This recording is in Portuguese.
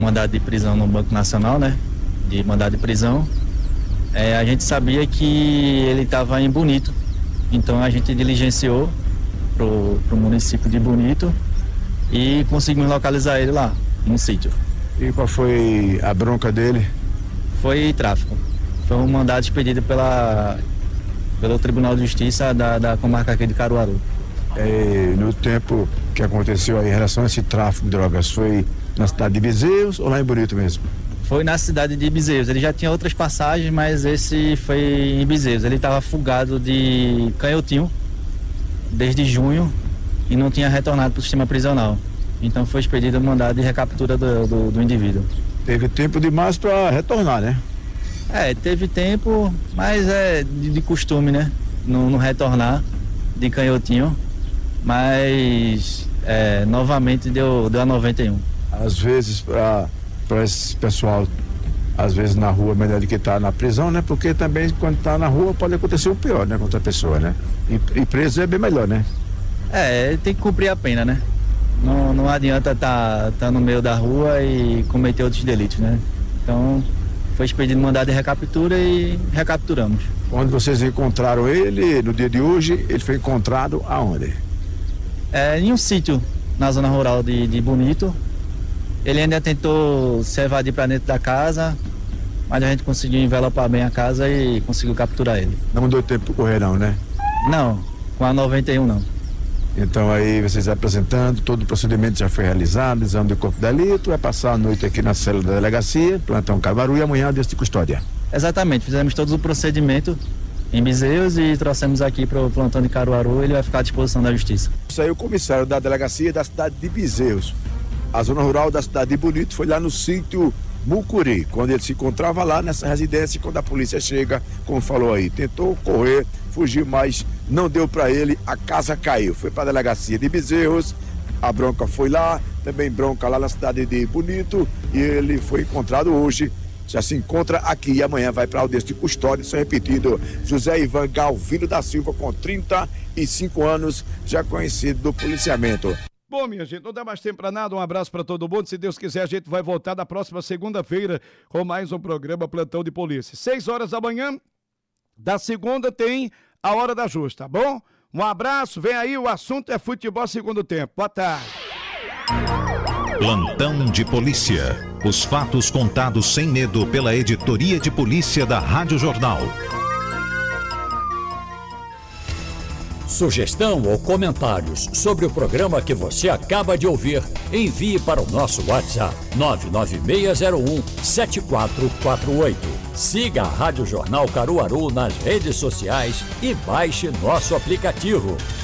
mandado de prisão no Banco Nacional, né? De mandado de prisão. A gente sabia que ele estava em Bonito, então a gente diligenciou pro município de Bonito e conseguimos localizar ele lá, no sítio. E qual foi a bronca dele? Foi tráfico. Foi um mandado expedido pelo Tribunal de Justiça da comarca aqui de Caruaru. No tempo que aconteceu aí em relação a esse tráfico de drogas, foi na cidade de Bezerros ou lá em Bonito mesmo? Foi na cidade de Bezerros. Ele já tinha outras passagens, mas esse foi em Bezerros. Ele estava fugado de Canhotinho desde junho e não tinha retornado para o sistema prisional. Então foi expedido o mandado de recaptura do indivíduo. Teve tempo demais para retornar, né? Teve tempo, mas é de costume, né? Não retornar de Canhotinho, mas novamente deu a 91. Às vezes, para esse pessoal, às vezes na rua melhor do que estar na prisão, né? Porque também quando está na rua pode acontecer o pior, né? Com outra pessoa, né? E preso é bem melhor, né? Ele tem que cumprir a pena, né? Não adianta tá no meio da rua e cometer outros delitos, né? Então, foi expedido mandado de recaptura e recapturamos. Quando vocês encontraram ele, no dia de hoje, ele foi encontrado aonde? Em um sítio na zona rural de Bonito. Ele ainda tentou se evadir para dentro da casa, mas a gente conseguiu envelopar bem a casa e conseguiu capturar ele. Não deu tempo para correr não, né? Não, com a 91 não. Então aí vocês apresentando, todo o procedimento já foi realizado, exame do corpo de delito, vai passar a noite aqui na cela da delegacia, plantão Caruaru, e amanhã deste custódia. Exatamente, fizemos todo o procedimento em Bezerros e trouxemos aqui para o plantão de Caruaru. Ele vai ficar à disposição da justiça. Isso aí, o comissário da delegacia da cidade de Bezerros. A zona rural da cidade de Bonito foi lá no sítio Mucuri, quando ele se encontrava lá nessa residência. Quando a polícia chega, como falou aí, tentou correr, fugir, mas não deu para ele, a casa caiu. Foi para a delegacia de Bezerros, a bronca foi lá, também bronca lá na cidade de Bonito, e ele foi encontrado hoje. Já se encontra aqui e amanhã vai para a audiência de custódia. Só repetido, José Ivan Galvino da Silva, com 35 anos, já conhecido do policiamento. Bom, minha gente, não dá mais tempo para nada. Um abraço para todo mundo. Se Deus quiser, a gente vai voltar na próxima segunda-feira com mais um programa Plantão de Polícia. 6 horas da manhã, da segunda tem a Hora da Justa, tá bom? Um abraço, vem aí, o assunto é futebol segundo tempo. Boa tarde. Plantão de Polícia. Os fatos contados sem medo pela editoria de polícia da Rádio Jornal. Sugestão ou comentários sobre o programa que você acaba de ouvir, envie para o nosso WhatsApp 99601-7448. Siga a Rádio Jornal Caruaru nas redes sociais e baixe nosso aplicativo.